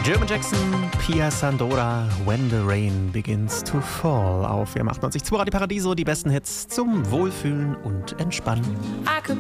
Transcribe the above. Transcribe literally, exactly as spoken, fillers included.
German Jackson, Pia Sandora, When the Rain Begins to Fall auf W M achtundneunzig Komma zwei Radio Paradiso. Die besten Hits zum Wohlfühlen und Entspannen.